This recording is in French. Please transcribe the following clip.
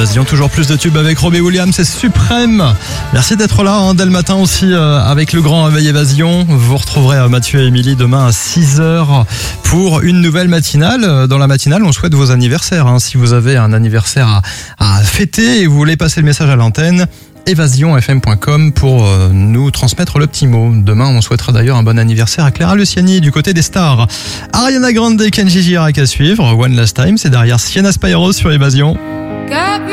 Évasion, toujours plus de tubes avec Robbie Williams, c'est suprême. Merci d'être là dès le matin aussi avec le grand réveil Évasion. Vous retrouverez Mathieu et Émilie demain à 6h pour une nouvelle matinale. Dans la matinale, on souhaite vos anniversaires. Si vous avez un anniversaire à fêter et vous voulez passer le message à l'antenne, évasionfm.com pour nous transmettre le petit mot. Demain, on souhaitera d'ailleurs un bon anniversaire à Clara Luciani du côté des stars. Ariana Grande et Kenji Girac à suivre. One Last Time, c'est derrière Sienna Spyro sur Évasion.